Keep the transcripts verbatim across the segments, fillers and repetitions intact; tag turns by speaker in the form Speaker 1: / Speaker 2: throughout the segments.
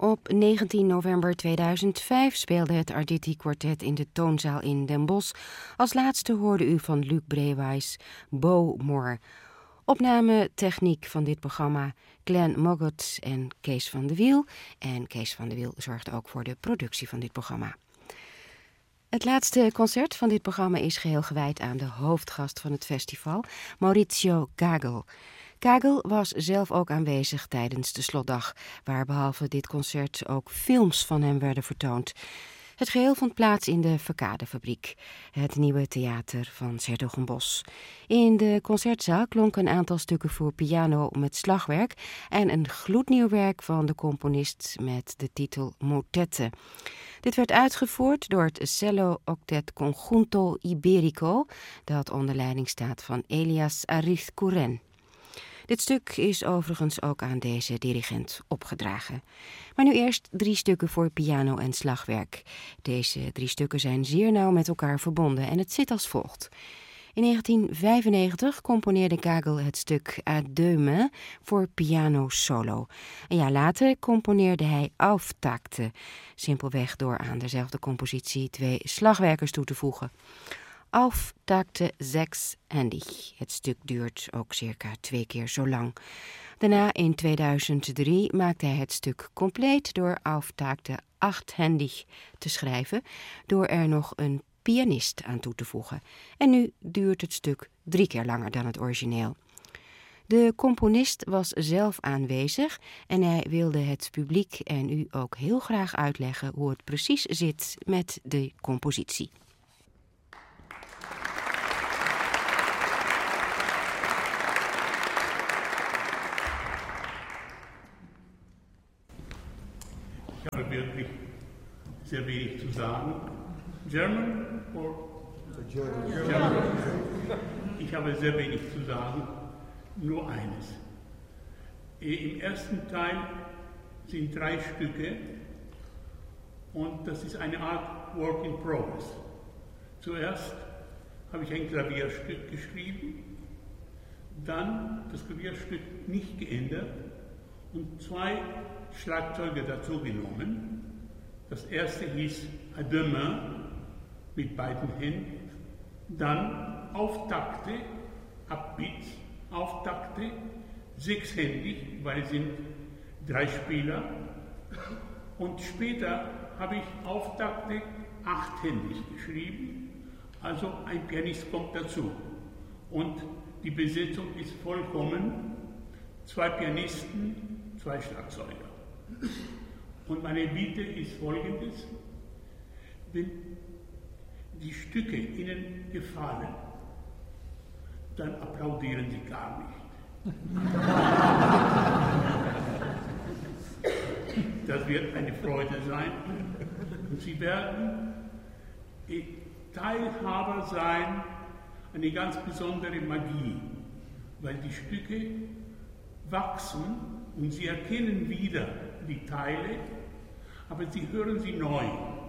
Speaker 1: Op negentien november tweeduizend vijf speelde het Arditi Quartet in de Toonzaal in Den Bosch. Als laatste hoorde u van Luc Brewijs Bowmore. Opname techniek van dit programma Glenn Moggot en Kees van de Wiel. En Kees van de Wiel zorgt ook voor de productie van dit programma. Het laatste concert van dit programma is geheel gewijd aan de hoofdgast van het festival, Maurizio Gagel. Gagel was zelf ook aanwezig tijdens de slotdag, waar behalve dit concert ook films van hem werden vertoond. Het geheel vond plaats in de Verkadefabriek, het nieuwe theater van 's-Hertogenbosch. In de concertzaal klonken een aantal stukken voor piano met slagwerk en een gloednieuw werk van de componist met de titel Motette. Dit werd uitgevoerd door het Cello Octet Conjunto Iberico, dat onder leiding staat van Elias Arizcuren. Dit stuk is overigens ook aan deze dirigent opgedragen. Maar nu eerst drie stukken voor piano en slagwerk. Deze drie stukken zijn zeer nauw met elkaar verbonden en het zit als volgt. In negentien vijfennegentig componeerde Gagel het stuk À deux mains voor piano solo. Een jaar later componeerde hij Auftakte, simpelweg door aan dezelfde compositie twee slagwerkers toe te voegen. Auftakte zeshändig. Het stuk duurt ook circa twee keer zo lang. Daarna in tweeduizend drie maakte hij het stuk compleet door Auftakte achthändig te schrijven, door er nog een pianist aan toe te voegen. En nu duurt het stuk drie keer langer dan het origineel. De componist was zelf aanwezig en hij wilde het publiek en u ook heel graag uitleggen hoe het precies zit met de compositie.
Speaker 2: Ich habe wirklich sehr wenig zu sagen. German or German? German. Ich habe sehr wenig zu sagen, nur eines. Im ersten Teil sind drei Stücke und das ist eine Art Work in Progress. Zuerst habe ich ein Klavierstück geschrieben, dann das Klavierstück nicht geändert und zwei Schlagzeuge dazu genommen. Das erste hieß À deux mains mit beiden Händen, dann Auftakte, Upbeats, Auftakte, sechshändig, weil es sind drei Spieler. Und später habe ich Auftakte achthändig geschrieben, also ein Pianist kommt dazu. Und die Besetzung ist vollkommen, zwei Pianisten, zwei Schlagzeuger. Und meine Bitte ist folgendes: Wenn die Stücke Ihnen gefallen, dann applaudieren Sie gar nicht. Das wird eine Freude sein und Sie werden Teilhaber sein, eine ganz besondere Magie, weil die Stücke wachsen und Sie erkennen wieder die Teile, aber Sie hören sie neu.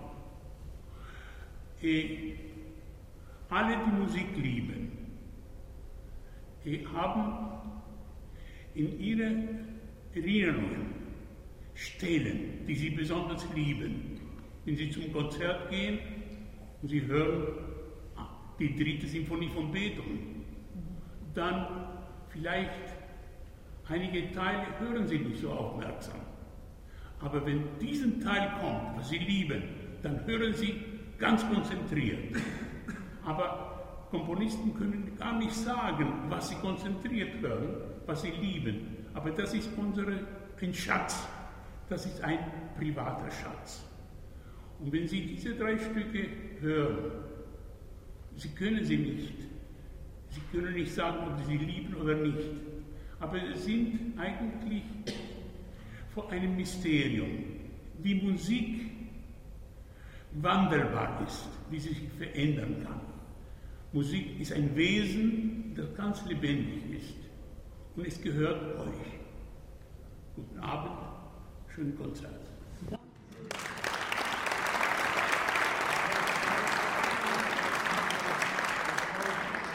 Speaker 2: Eh, alle, die Musik lieben, eh, haben in ihren Erinnerungen Stellen, die sie besonders lieben. Wenn sie zum Konzert gehen und sie hören die dritte Symphonie von Beethoven, dann vielleicht einige Teile hören sie nicht so aufmerksam. Aber wenn diesen Teil kommt, was sie lieben, dann hören sie ganz konzentriert. Aber Komponisten können gar nicht sagen, was sie konzentriert hören, was sie lieben. Aber das ist unsere, ein Schatz, das ist ein privater Schatz. Und wenn Sie diese drei Stücke hören, Sie können sie nicht. Sie können nicht sagen, ob Sie sie lieben oder nicht. Aber sie sind eigentlich vor einem Mysterium, wie Musik wandelbar ist, wie sie sich verändern kann. Musik ist ein Wesen, das ganz lebendig ist und es gehört euch. Guten Abend, schönen Konzert.